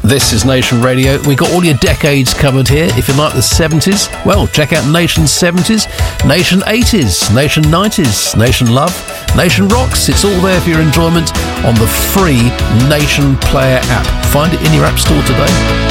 This is Nation Radio. We got all your decades covered here. If you like the 70s, well, check out Nation 70s, Nation 80s, Nation 90s, Nation Love, Nation Rocks. It's all there for your enjoyment on the free Nation Player app. Find it in your app store today.